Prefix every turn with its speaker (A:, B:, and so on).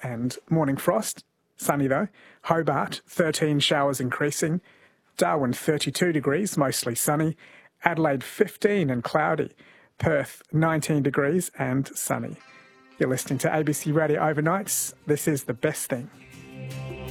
A: and morning frost. Sunny though. Hobart, 13 showers increasing. Darwin, 32 degrees, mostly sunny. Adelaide, 15 and cloudy. Perth, 19 degrees and sunny. You're listening to ABC Radio Overnights. This is The Best Thing.